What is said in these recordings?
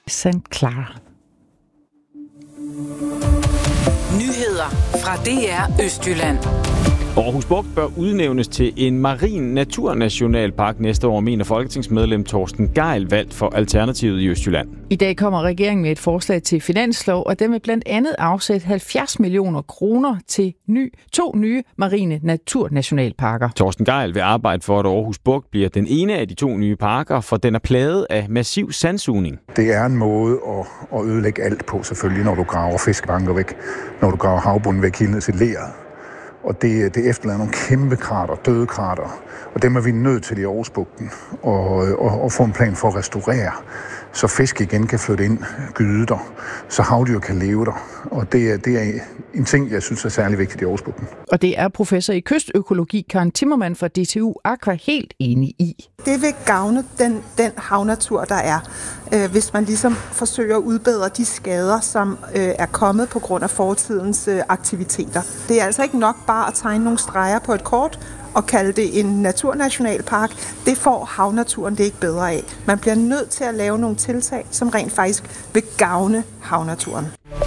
St. Clara. Nyheder fra DR Østjylland. Aarhus Bugt bør udnævnes til en marin naturnationalpark næste år, mener folketingsmedlem Torsten Gejl, valgt for Alternativet i Østjylland. I dag kommer regeringen med et forslag til finanslov, og den vil blandt andet afsætte 70 millioner kroner til to nye marine naturnationalparker. Torsten Gejl vil arbejde for, at Aarhus Bugt bliver den ene af de 2 nye parker, for den er plaget af massiv sandsugning. Det er en måde at ødelægge alt på, selvfølgelig, når du graver fiskebanker væk, når du graver havbunden væk helt ned til leret. Og det efterlader nogle kæmpe krater, døde krater, og dem er vi nødt til i Aarhusbugten og få en plan for at restaurere, så fisk igen kan flytte ind, gyde der, så havdyr kan leve der. Og det er en ting, jeg synes er særlig vigtigt i Aarhusbugten. Og det er professor i kystøkologi Karen Timmermann fra DTU Aqua helt enig i. Det vil gavne den havnatur, der er, hvis man ligesom forsøger at udbedre de skader, som er kommet på grund af fortidens aktiviteter. Det er altså ikke nok bare at tegne nogle streger på et kort og kalde det en naturnationalpark. Det får havnaturen det ikke bedre af. Man bliver nødt til at lave nogle tiltag, som rent faktisk vil gavne havnaturen.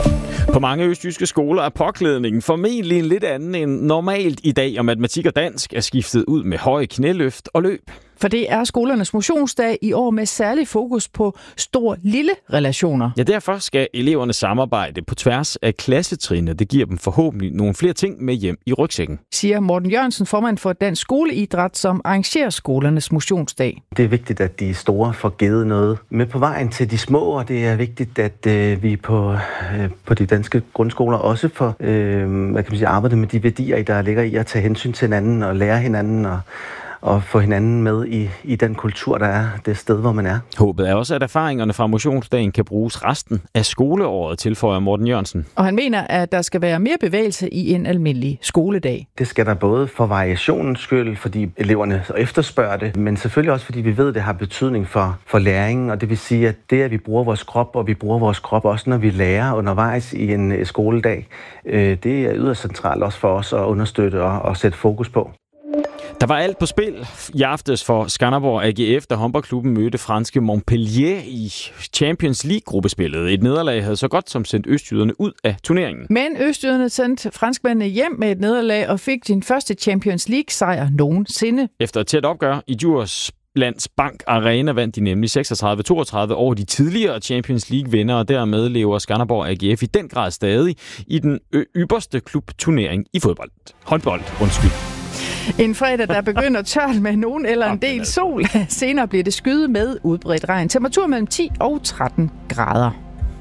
På mange østjyske skoler er påklædningen formentlig en lidt anden end normalt i dag, og matematik og dansk er skiftet ud med høje knæløft og løb. For det er skolernes motionsdag i år med særlig fokus på stor-lille relationer. Ja, derfor skal eleverne samarbejde på tværs af klassetrinene. Det giver dem forhåbentlig nogle flere ting med hjem i rygsækken. Siger Morten Jørgensen, formand for Dansk Skoleidræt, som arrangerer skolernes motionsdag. Det er vigtigt, at de store får givet noget med på vejen til de små, og det er vigtigt, at vi på de danske grundskoler også får arbejdet med de værdier, der ligger i at tage hensyn til hinanden og lære hinanden og få hinanden med i den kultur, der er det sted, hvor man er. Håbet er også, at erfaringerne fra motionsdagen kan bruges resten af skoleåret, tilføjer Morten Jørgensen. Og han mener, at der skal være mere bevægelse i en almindelig skoledag. Det skal der både for variationens skyld, fordi eleverne efterspørger det, men selvfølgelig også, fordi vi ved, at det har betydning for læringen, og det vil sige, at det, at vi bruger vores krop, og vi bruger vores krop også, når vi lærer undervejs i en skoledag, det er yderst centralt også for os at understøtte og sætte fokus på. Der var alt på spil i aftes for Skanderborg AGF, da håndboldklubben mødte franske Montpellier i Champions League-gruppespillet. Et nederlag havde så godt som sendt østjyderne ud af turneringen. Men østjyderne sendte franskmændene hjem med et nederlag og fik sin første Champions League-sejr nogensinde. Efter et tæt opgør i Djurs Landsbank Arena vandt de nemlig 36-32 over de tidligere Champions League-vindere, og dermed lever Skanderborg AGF i den grad stadig i den ypperste klubturnering i fodbold. Håndbold, undskyld. En fredag, der begynder tørt med nogen eller en del sol. Senere bliver det skyet med udbredt regn. Temperatur mellem 10 og 13 grader.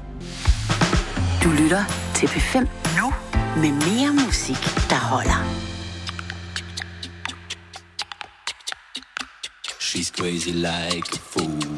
Du lytter til P5 nu med mere musik, der holder. She's crazy like a fool.